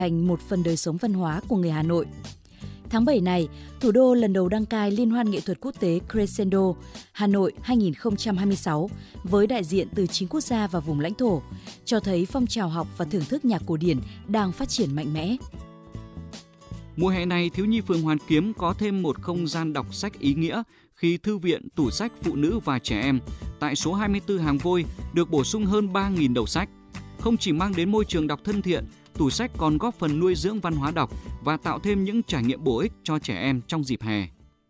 thành một phần đời sống văn hóa của người Hà Nội. Tháng 7 này, thủ đô lần đầu đăng cai Liên hoan nghệ thuật quốc tế Crescendo Hà Nội 2026 với đại diện từ 9 quốc gia và vùng lãnh thổ, cho thấy phong trào học và thưởng thức nhạc cổ điển đang phát triển mạnh mẽ. Mùa hè này, thiếu nhi phường Hoàn Kiếm có thêm một không gian đọc sách ý nghĩa khi Thư viện Tủ sách Phụ nữ và Trẻ em tại số 24 Hàng Vôi được bổ sung hơn 3.000 đầu sách. Không chỉ mang đến môi trường đọc thân thiện, tủ sách còn góp phần nuôi dưỡng văn hóa đọc và tạo thêm những trải nghiệm bổ ích cho trẻ em trong dịp hè.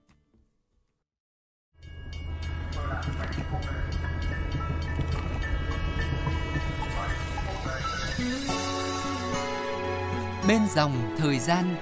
Bên dòng thời gian.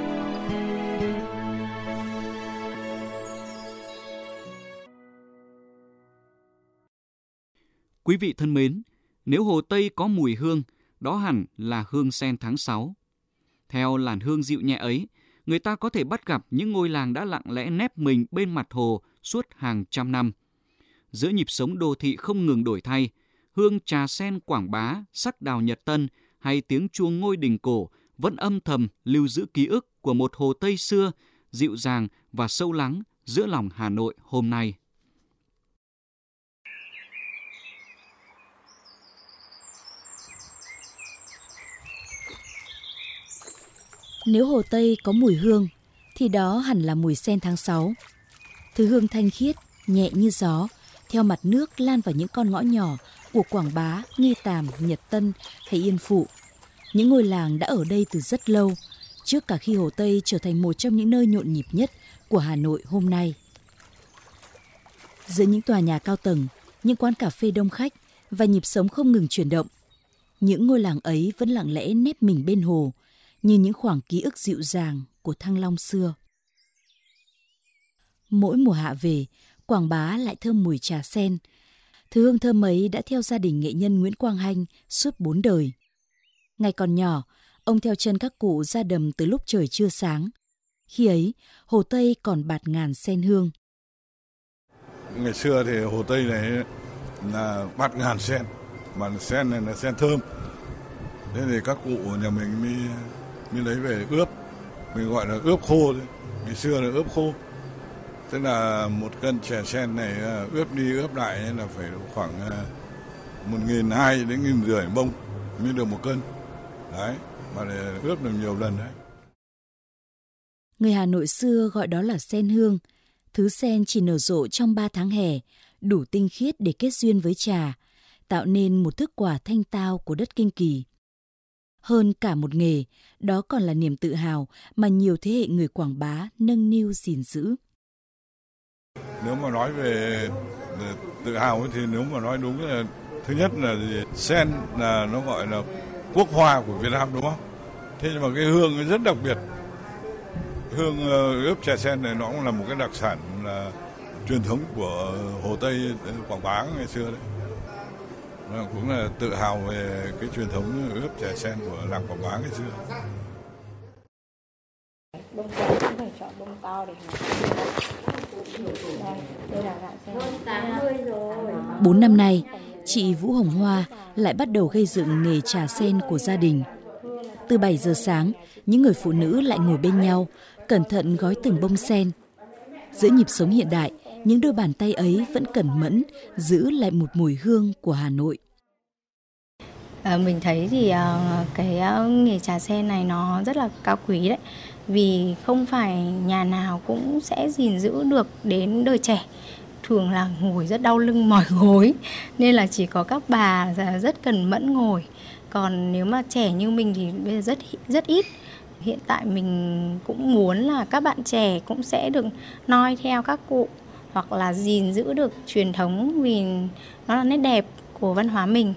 Quý vị thân mến, nếu Hồ Tây có mùi hương, đó hẳn là hương sen tháng 6. Theo làn hương dịu nhẹ ấy, người ta có thể bắt gặp những ngôi làng đã lặng lẽ nép mình bên mặt hồ suốt hàng trăm năm. Giữa nhịp sống đô thị không ngừng đổi thay, hương trà sen Quảng Bá, sắc đào Nhật Tân hay tiếng chuông ngôi đình cổ vẫn âm thầm lưu giữ ký ức của một Hồ Tây xưa, dịu dàng và sâu lắng giữa lòng Hà Nội hôm nay. Nếu Hồ Tây có mùi hương, thì đó hẳn là mùi sen tháng 6. Thứ hương thanh khiết, nhẹ như gió, theo mặt nước lan vào những con ngõ nhỏ của Quảng Bá, Nghi Tàm, Nhật Tân hay Yên Phụ. Những ngôi làng đã ở đây từ rất lâu, trước cả khi Hồ Tây trở thành một trong những nơi nhộn nhịp nhất của Hà Nội hôm nay. Giữa những tòa nhà cao tầng, những quán cà phê đông khách và nhịp sống không ngừng chuyển động, những ngôi làng ấy vẫn lặng lẽ nép mình bên hồ, như những khoảng ký ức dịu dàng của Thăng Long xưa. Mỗi mùa hạ về, Quảng Bá lại thơm mùi trà sen. Thứ hương thơm ấy đã theo gia đình nghệ nhân Nguyễn Quang Hanh suốt 4 đời. Ngày còn nhỏ, ông theo chân các cụ ra đầm từ lúc trời chưa sáng. Khi ấy, Hồ Tây còn bạt ngàn sen hương. Ngày xưa thì Hồ Tây này là bạt ngàn sen, mà sen này là sen thơm. Thế thì các cụ nhà mình mới lấy về ướp, mình gọi là ướp khô thôi. Ngày xưa là ướp khô, tức là một cân chè sen này ướp đi ướp lại là phải khoảng 1.200 đến 1.500 bông mới được một cân. Đấy, mà để ướp được nhiều lần đấy. Người Hà Nội xưa gọi đó là sen hương. Thứ sen chỉ nở rộ trong 3 tháng hè, đủ tinh khiết để kết duyên với trà, tạo nên một thức quà thanh tao của đất Kinh Kỳ. Hơn cả một nghề, đó còn là niềm tự hào mà nhiều thế hệ người Quảng Bá nâng niu gìn giữ. Nếu mà nói về tự hào thì nếu mà nói đúng là thứ nhất là sen là nó gọi là quốc hoa của Việt Nam, đúng không? Thế nhưng mà cái hương nó rất đặc biệt. Hương ướp trà sen này nó cũng là một cái đặc sản là truyền thống của Hồ Tây Quảng Bá ngày xưa đấy. Nó cũng là tự hào về cái truyền thống ướp trà sen của làng Quảng Bá ngày xưa. Bông to cũng phải chọn bông to để đây là gạo sen. 80 rồi. 4 năm nay, chị Vũ Hồng Hoa lại bắt đầu gây dựng nghề trà sen của gia đình. Từ 7 giờ sáng, những người phụ nữ lại ngồi bên nhau, cẩn thận gói từng bông sen. Giữa nhịp sống hiện đại, những đôi bàn tay ấy vẫn cẩn mẫn giữ lại một mùi hương của Hà Nội. Mình thấy thì cái nghề trà sen này nó rất là cao quý đấy. Vì không phải nhà nào cũng sẽ gìn giữ được đến đời trẻ. Thường là ngồi rất đau lưng mỏi gối, nên là chỉ có các bà rất cần mẫn ngồi. Còn nếu mà trẻ như mình thì bây giờ rất ít. Hiện tại mình cũng muốn là các bạn trẻ cũng sẽ được noi theo các cụ hoặc là gìn giữ được truyền thống, vì nó là nét đẹp của văn hóa mình.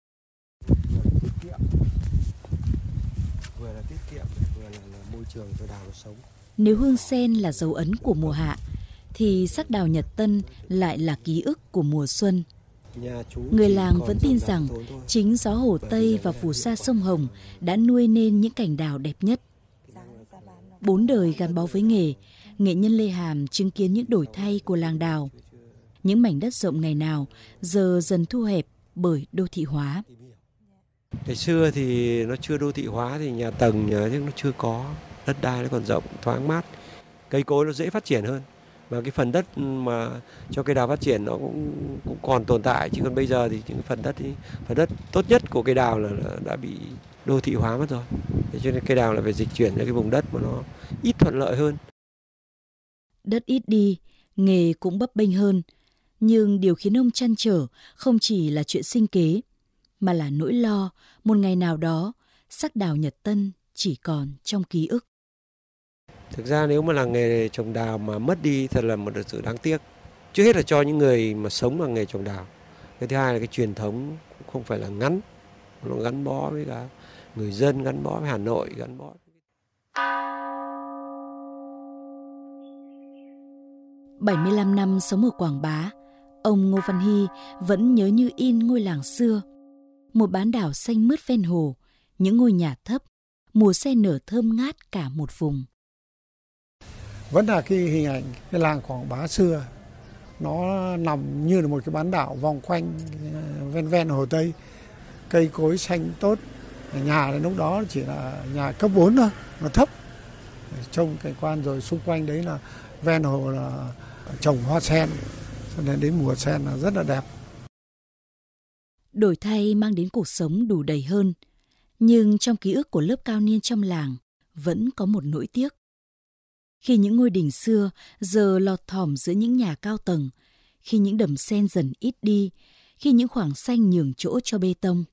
Vừa là tiết kiệm, vừa là môi trường cho đào nó sống. Nếu hương sen là dấu ấn của mùa hạ, thì sắc đào Nhật Tân lại là ký ức của mùa xuân. Người làng vẫn tin rằng chính gió Hồ Tây và phù sa sông Hồng đã nuôi nên những cành đào đẹp nhất. 4 đời gắn bó với nghề, nghệ nhân Lê Hàm chứng kiến những đổi thay của làng đào. Những mảnh đất rộng ngày nào giờ dần thu hẹp bởi đô thị hóa. Ngày xưa thì nó chưa đô thị hóa thì nhà tầng nhưng nó chưa có, đất đai nó còn rộng, thoáng mát, cây cối nó dễ phát triển hơn. Và cái phần đất mà cho cây đào phát triển nó cũng còn tồn tại, chứ còn bây giờ thì những phần đất tốt nhất của cây đào là đã bị đô thị hóa mất rồi. Thế cho nên cây đào là phải dịch chuyển ra cái vùng đất mà nó ít thuận lợi hơn. Đất ít đi, nghề cũng bấp bênh hơn, nhưng điều khiến ông trăn trở không chỉ là chuyện sinh kế, mà là nỗi lo một ngày nào đó sắc đào Nhật Tân chỉ còn trong ký ức. Thực ra nếu mà làng nghề trồng đào mà mất đi thật là một sự đáng tiếc. Trước hết là cho những người mà sống bằng nghề trồng đào. Cái thứ hai là cái truyền thống cũng không phải là ngắn, nó gắn bó với cả người dân, gắn bó với Hà Nội, gắn bó. 75 năm sống ở Quảng Bá, ông Ngô Văn Hy vẫn nhớ như in ngôi làng xưa. Một bán đảo xanh mướt ven hồ, những ngôi nhà thấp, mùa se nở thơm ngát cả một vùng. Vẫn là cái hình ảnh cái làng Quảng Bá xưa, nó nằm như là một cái bán đảo vòng quanh ven hồ Tây, cây cối xanh tốt, nhà lúc đó chỉ là nhà cấp 4 thôi, nó thấp, trông cảnh quan, rồi xung quanh đấy là ven hồ là trồng hoa sen, cho nên đến mùa sen là rất là đẹp. Đổi thay mang đến cuộc sống đủ đầy hơn, nhưng trong ký ức của lớp cao niên trong làng vẫn có một nỗi tiếc. Khi những ngôi đình xưa giờ lọt thỏm giữa những nhà cao tầng, khi những đầm sen dần ít đi, khi những khoảng xanh nhường chỗ cho bê tông.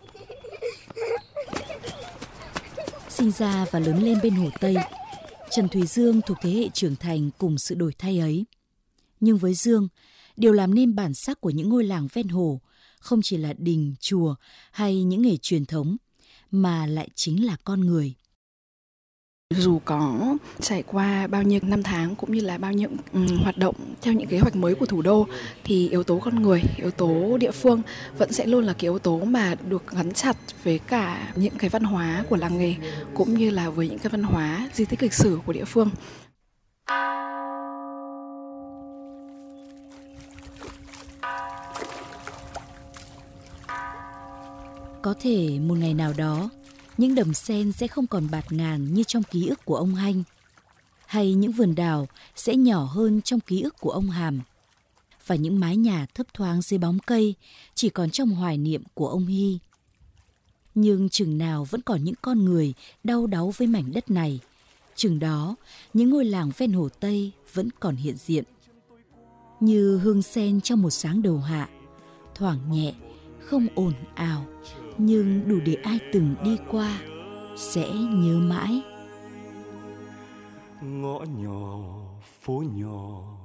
Sinh ra và lớn lên bên hồ Tây, Trần Thùy Dương thuộc thế hệ trưởng thành cùng sự đổi thay ấy. Nhưng với Dương, điều làm nên bản sắc của những ngôi làng ven hồ không chỉ là đình, chùa hay những nghề truyền thống, mà lại chính là con người. Dù có trải qua bao nhiêu năm tháng cũng như là bao nhiêu hoạt động theo những kế hoạch mới của thủ đô, thì yếu tố con người, yếu tố địa phương vẫn sẽ luôn là cái yếu tố mà được gắn chặt với cả những cái văn hóa của làng nghề, cũng như là với những cái văn hóa di tích lịch sử của địa phương. Có thể một ngày nào đó, những đầm sen sẽ không còn bạt ngàn như trong ký ức của ông Hanh, hay những vườn đào sẽ nhỏ hơn trong ký ức của ông Hàm, và những mái nhà thấp thoáng dưới bóng cây chỉ còn trong hoài niệm của ông Hy. Nhưng chừng nào vẫn còn những con người đau đáu với mảnh đất này, chừng đó những ngôi làng ven hồ Tây vẫn còn hiện diện. Như hương sen trong một sáng đầu hạ, thoảng nhẹ, không ồn ào, nhưng đủ để ai từng đi qua sẽ nhớ mãi. Ngõ nhỏ phố nhỏ